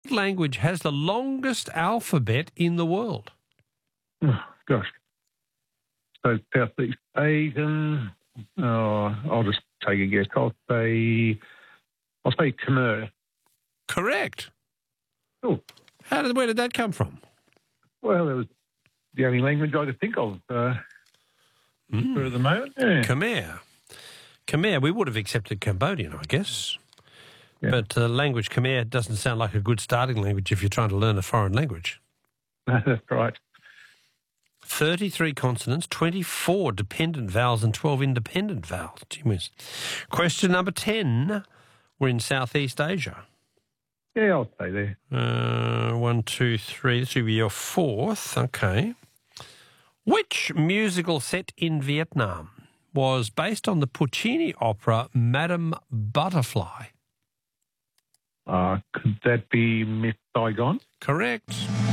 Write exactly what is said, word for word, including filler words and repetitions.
What language has the longest alphabet in the world? Oh, gosh. So Southeast Asian. Oh, I'll just take a guess. I'll say, I'll say Khmer. Correct. Oh, How did, where did that come from? well, it was the only language I could think of uh, Mm. for the moment. Yeah. Khmer. Khmer, we would have accepted Cambodian, I guess. Yeah. But uh, language Khmer doesn't sound like a good starting language if you're trying to learn a foreign language. That's right. thirty-three consonants, twenty-four dependent vowels and twelve independent vowels. Gee whiz. Question number ten. We're in Southeast Asia. Yeah, I'll stay there. Uh, one, two, three. This will be your fourth. Okay. Which musical set in Vietnam was based on the Puccini opera Madame Butterfly? Uh, could that be Miss Saigon? Correct.